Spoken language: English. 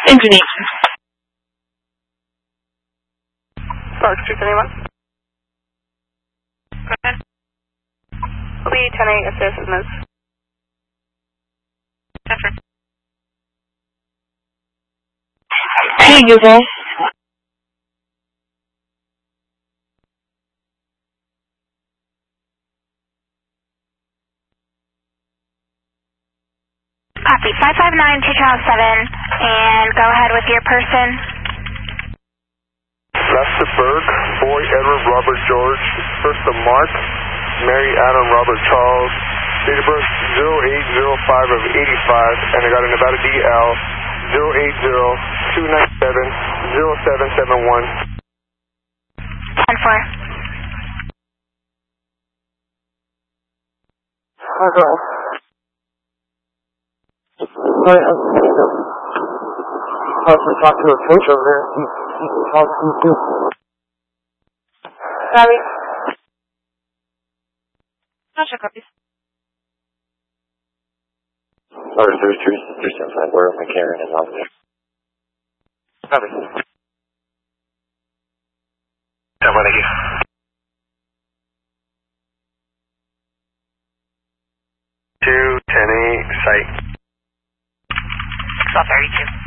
Engineer. Spark 271. Go ahead. Lee 10-8, assist Ms. Effort. Hey, Google. Copy. 559 to Channel 7, and go ahead with your person. Lester Burke, Boy Edward Robert George, first of Mark, Mary Adam Robert Charles, date of birth 0805 of 85, and I got a Nevada DL 080-297-0771. 10-4. Okay. I was to talk to a coach over there. He can talk to you too. Copy. Gotcha, copies. Or 375, where McCarran is out there. Copy. Yeah, thank you. 210-8, site. Stop 32.